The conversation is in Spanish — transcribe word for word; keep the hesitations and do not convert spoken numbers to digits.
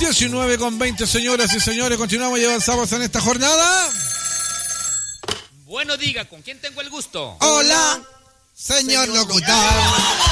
diecinueve con veinte, señoras y señores, continuamos y avanzamos en esta jornada. Bueno, diga, ¿con quién tengo el gusto? Hola, señor locutor.